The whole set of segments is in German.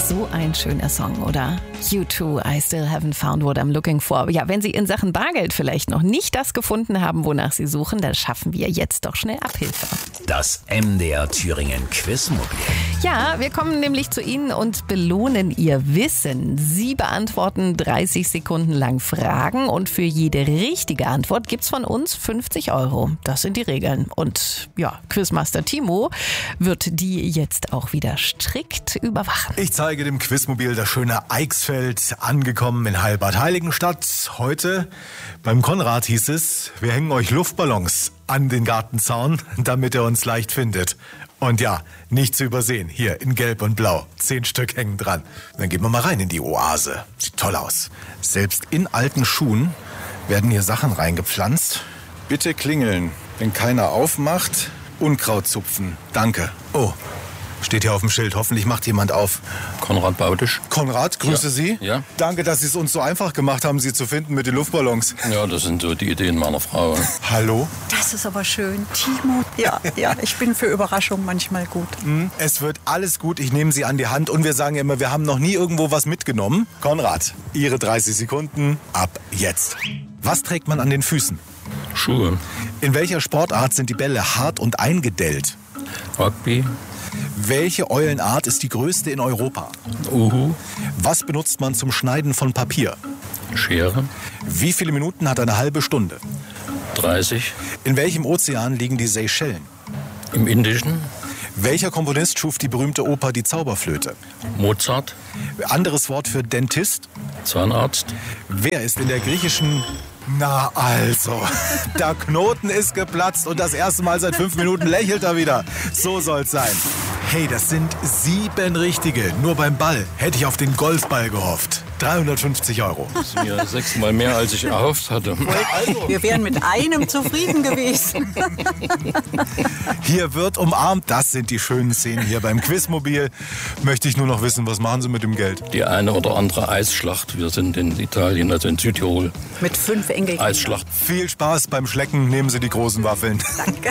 So ein schöner Song, oder? U2, I still haven't found what I'm looking for. Ja, wenn Sie in Sachen Bargeld vielleicht noch nicht das gefunden haben, wonach Sie suchen, dann schaffen wir jetzt doch schnell Abhilfe. Das MDR Thüringen Quizmobil. Ja, wir kommen nämlich zu Ihnen und belohnen Ihr Wissen. Sie beantworten 30 Sekunden lang Fragen und für jede richtige Antwort gibt's von uns 50 Euro. Das sind die Regeln. Und ja, Quizmaster Timo wird die jetzt auch wieder strikt überwachen. Ich zeige dem Quizmobil das schöne Eichsfeld, angekommen in Heilbad Heiligenstadt. Heute beim Konrad hieß es, wir hängen euch Luftballons an den Gartenzaun, damit er uns leicht findet. Und ja, nicht zu übersehen, hier in Gelb und Blau. 10 Stück hängen dran. Dann gehen wir mal rein in die Oase. Sieht toll aus. Selbst in alten Schuhen werden hier Sachen reingepflanzt. Bitte klingeln. Wenn keiner aufmacht, Unkraut zupfen. Danke. Oh, steht hier auf dem Schild. Hoffentlich macht jemand auf. Konrad Bautisch. Konrad, grüße Ja. Sie. Ja. Danke, dass Sie es uns so einfach gemacht haben, Sie zu finden mit den Luftballons. Ja, das sind so die Ideen meiner Frau. Hallo? Das ist aber schön. Timo. Ja, ich bin für Überraschungen manchmal gut. Es wird alles gut. Ich nehme Sie an die Hand und wir sagen immer, wir haben noch nie irgendwo was mitgenommen. Konrad, Ihre 30 Sekunden ab jetzt. Was trägt man an den Füßen? Schuhe. In welcher Sportart sind die Bälle hart und eingedellt? Rugby. Welche Eulenart ist die größte in Europa? Uhu. Was benutzt man zum Schneiden von Papier? Schere. Wie viele Minuten hat eine halbe Stunde? 30. In welchem Ozean liegen die Seychellen? Im Indischen. Welcher Komponist schuf die berühmte Oper Die Zauberflöte? Mozart. Anderes Wort für Dentist? Zahnarzt. Wer ist in der griechischen... Na also, der Knoten ist geplatzt und das erste Mal seit 5 Minuten lächelt er wieder. So soll's sein. Hey, das sind 7 richtige. Nur beim Ball hätte ich auf den Golfball gehofft. 350 Euro. Das sind ja 6-mal mehr, als ich erhofft hatte. Wir wären mit einem zufrieden gewesen. Hier wird umarmt. Das sind die schönen Szenen hier beim Quizmobil. Möchte ich nur noch wissen, was machen Sie mit dem Geld? Die eine oder andere Eisschlacht. Wir sind in Italien, also in Südtirol. Mit 5 Enkelkindern. Eisschlacht. Viel Spaß beim Schlecken. Nehmen Sie die großen Waffeln. Danke.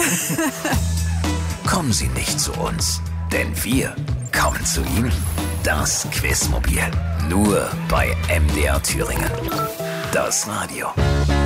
Kommen Sie nicht zu uns, denn wir kommen zu Ihnen. Das Quizmobil. Nur bei MDR Thüringen. Das Radio.